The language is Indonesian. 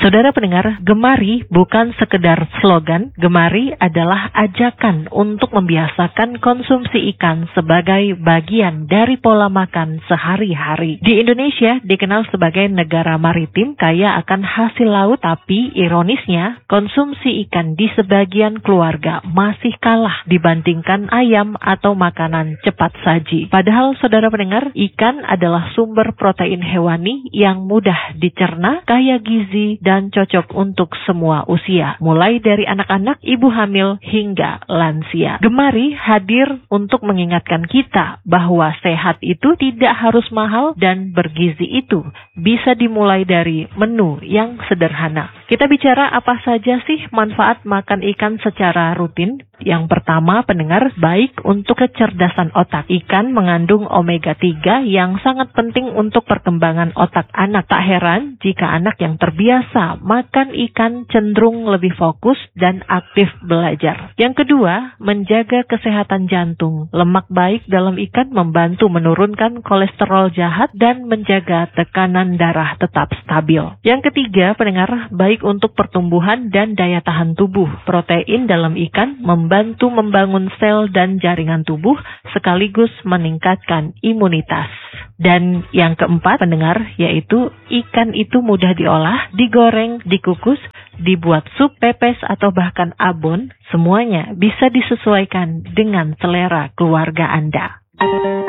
Saudara pendengar, Gemari bukan sekedar slogan. Gemari adalah ajakan untuk membiasakan konsumsi ikan sebagai bagian dari pola makan sehari-hari. Di Indonesia dikenal sebagai negara maritim kaya akan hasil laut, tapi ironisnya konsumsi ikan di sebagian keluarga masih kalah dibandingkan ayam atau makanan cepat saji. Padahal saudara pendengar, ikan adalah sumber protein hewani yang mudah dicerna, kaya gizi, dan cocok untuk semua usia, mulai dari anak-anak, ibu hamil, hingga lansia. Gemari hadir untuk mengingatkan kita bahwa sehat itu tidak harus mahal dan bergizi itu bisa dimulai dari menu yang sederhana. Kita bicara apa saja sih manfaat makan ikan secara rutin? Yang pertama, pendengar, baik untuk kecerdasan otak. Ikan mengandung omega 3 yang sangat penting untuk perkembangan otak anak. Tak heran jika anak yang terbiasa makan ikan cenderung lebih fokus dan aktif belajar. Yang kedua, menjaga kesehatan jantung. Lemak baik dalam ikan membantu menurunkan kolesterol jahat dan menjaga tekanan darah tetap stabil. Yang ketiga, pendengar, baik untuk pertumbuhan dan daya tahan tubuh. Protein dalam ikan membantu membangun sel dan jaringan tubuh sekaligus meningkatkan imunitas. Dan yang keempat, pendengar, yaitu ikan itu mudah diolah, digoreng, dikukus, dibuat sup, pepes, atau bahkan abon. Semuanya bisa disesuaikan dengan selera keluarga Anda.